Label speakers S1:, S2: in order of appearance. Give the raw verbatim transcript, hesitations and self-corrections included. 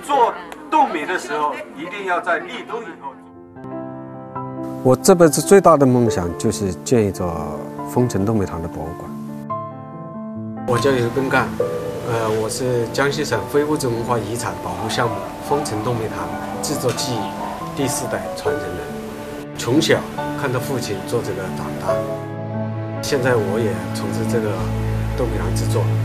S1: 做豆米的时候，一定要在立冬以后做。
S2: 我这辈子最大的梦想就是建一座丰城豆米糖的博物馆。我叫尤根干，呃，我是江西省非物质文化遗产保护项目丰城豆米糖制作技艺第四代传承人。从小看到父亲做这个长大，现在我也从事这个豆米糖制作。